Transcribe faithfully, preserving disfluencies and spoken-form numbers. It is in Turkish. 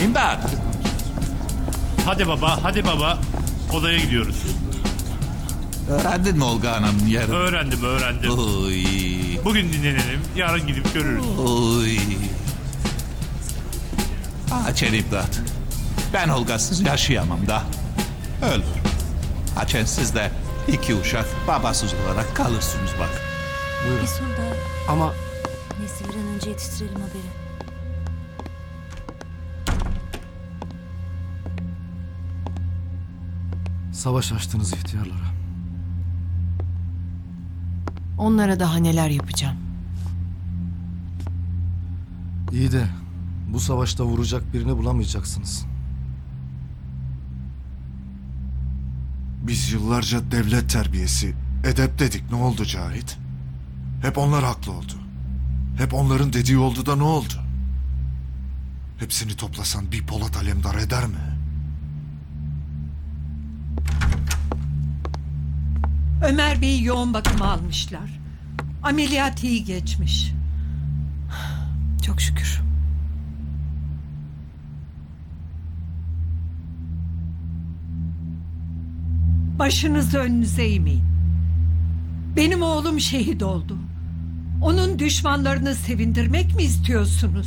İmdat! Hadi baba, hadi baba. Odaya gidiyoruz. Öğrendin mi Olga Hanım'ın yerini? Öğrendim, öğrendim. Uy, Bugün dinlenelim, yarın gidip görürüz. uy. Açen imdat. Ben Olga'sız yaşayamam da. Ölür. Açen siz de iki uşak babasız olarak kalırsınız bak. Bir soru daha. Ama Neyse bir an önce yetiştirelim haberi. savaş açtınız ihtiyarlara. Onlara daha neler yapacağım. İyi de bu savaşta vuracak birini bulamayacaksınız. Biz yıllarca devlet terbiyesi, edep dedik, ne oldu Cahit? Hep onlar haklı oldu. Hep onların dediği oldu da ne oldu? Hepsini toplasan bir Polat Alemdar eder mi? Ömer Bey'i yoğun bakıma almışlar. Ameliyat iyi geçmiş. Çok şükür. Başınızı önünüze eğmeyin. Benim oğlum şehit oldu. Onun düşmanlarını sevindirmek mi istiyorsunuz?